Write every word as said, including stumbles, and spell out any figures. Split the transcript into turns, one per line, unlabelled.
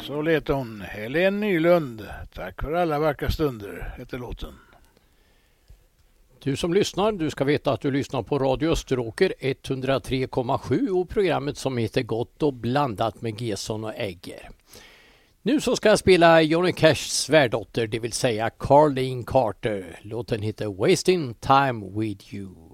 Så lät hon. Helen Nylund. Tack för alla vackra stunder, heter låten.
Du som lyssnar, du ska veta att du lyssnar på Radio Österåker etthundratre komma sju och programmet som heter Gott och blandat med Gesson och Egger. Nu så ska jag spela Johnny Cashs svärdotter, det vill säga Carlene Carter. Låten heter Wasting Time With You.